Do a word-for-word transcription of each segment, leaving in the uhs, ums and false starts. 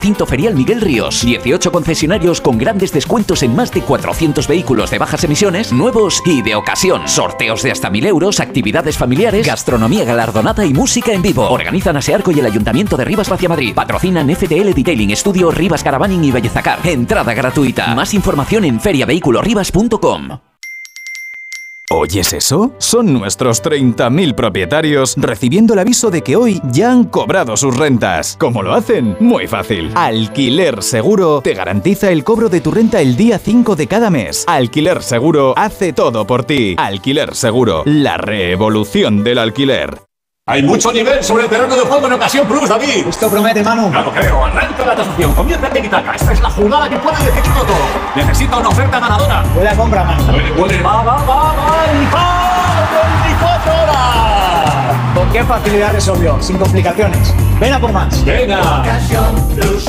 Cinto Ferial Miguel Ríos. dieciocho concesionarios con grandes descuentos en más de cuatrocientos vehículos de bajas emisiones, nuevos y de ocasión. Sorteos de hasta mil euros, actividades familiares, gastronomía galardonada y música en vivo. Organizan Asearco y el Ayuntamiento de Rivas Vacia Madrid. Patrocinan F T L Detailing, Estudio Rivas Caravaning y Bellezacar. Entrada gratuita. Más información en feria vehículo rivas punto com. ¿Oyes eso? Son nuestros treinta mil propietarios recibiendo el aviso de que hoy ya han cobrado sus rentas. ¿Cómo lo hacen? Muy fácil. Alquiler Seguro te garantiza el cobro de tu renta el día cinco de cada mes. Alquiler Seguro hace todo por ti. Alquiler Seguro, la revolución del alquiler. Hay mucho nivel sobre el terreno de juego en Ocasión Plus, David. Esto promete, Manu. No lo creo. Arranca la tasación. Comienza el tiki-taka. Esta es la jugada que puede decidirlo todo. Necesita una oferta ganadora. Buena compra, Manu. Puede, puede. Va, va, va, va. ¡Y va! veinticuatro horas. ¿Con qué facilidad resolvió? Sin complicaciones. Ven a por más. Venga. Ocasión Plus.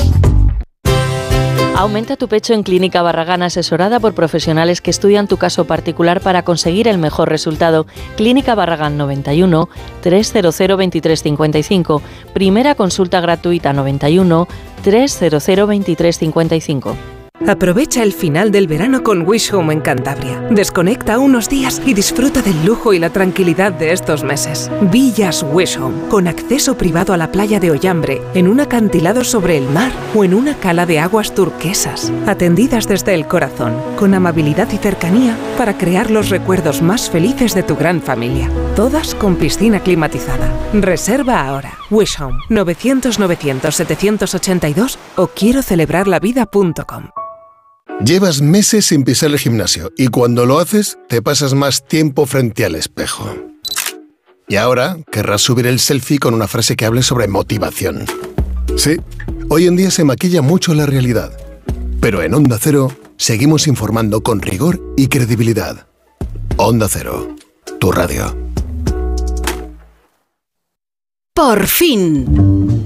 Aumenta tu pecho en Clínica Barragán, asesorada por profesionales que estudian tu caso particular para conseguir el mejor resultado. Clínica Barragán noventa y uno, trescientos veintitrés cincuenta y cinco. Primera consulta gratuita noventa y uno, trescientos veintitrés cincuenta y cinco. Aprovecha el final del verano con Wish Home en Cantabria. Desconecta unos días y disfruta del lujo y la tranquilidad de estos meses. Villas Wish Home, con acceso privado a la playa de Ollambre, en un acantilado sobre el mar o en una cala de aguas turquesas. Atendidas desde el corazón, con amabilidad y cercanía para crear los recuerdos más felices de tu gran familia. Todas con piscina climatizada. Reserva ahora. Wish Home, novecientos novecientos setecientos ochenta y dos o quiero celebrar la vida punto com. Llevas meses sin pisar el gimnasio y cuando lo haces te pasas más tiempo frente al espejo. Y ahora querrás subir el selfie con una frase que hable sobre motivación. Sí, hoy en día se maquilla mucho la realidad. Pero en Onda Cero seguimos informando con rigor y credibilidad. Onda Cero, tu radio. Por fin.